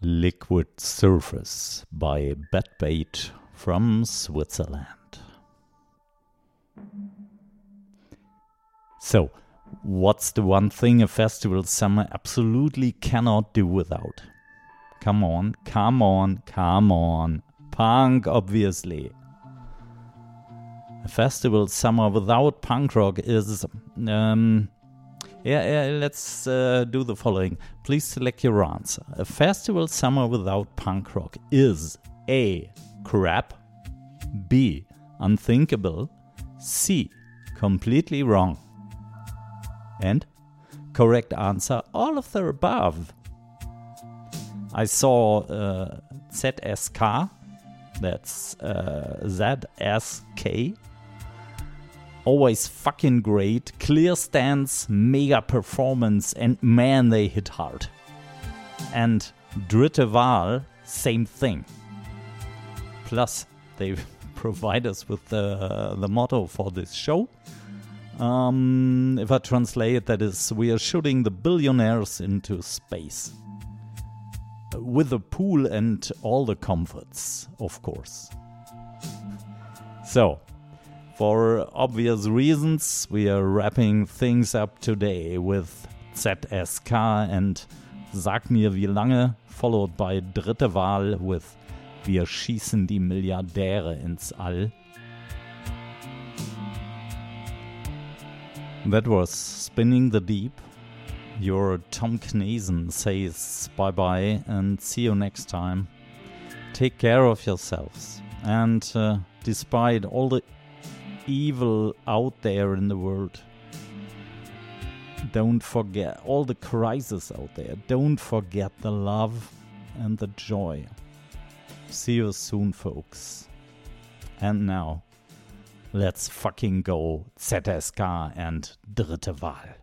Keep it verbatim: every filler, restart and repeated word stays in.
Liquid Surface by Batbait from Switzerland. So, what's the one thing a festival summer absolutely cannot do without? Come on, come on, come on. Punk, obviously. A festival summer without punk rock is... Um, yeah, yeah, let's uh, do the following. Please select your answer. A festival summer without punk rock is A. Crap, B. Unthinkable, C. Completely wrong. And correct answer, all of the above. I saw uh, Z S K, that's uh, Z S K. Always fucking great, clear stance, mega performance, and man, they hit hard. And Dritte Wahl, same thing. Plus, they provide us with the, the motto for this show. Um, if I translate, that is, we are shooting the billionaires into space. With a pool and all the comforts, of course. So, for obvious reasons, we are wrapping things up today with Z S K and Sag mir wie lange, followed by Dritte Wahl with Wir schießen die Milliardäre ins All. That was Spinning the Deep. Your Tom Knazen says bye-bye and see you next time. Take care of yourselves. And uh, despite all the evil out there in the world, don't forget all the crises out there. Don't forget the love and the joy. See you soon, folks. And now, let's fucking go Z S K and Dritte Wahl.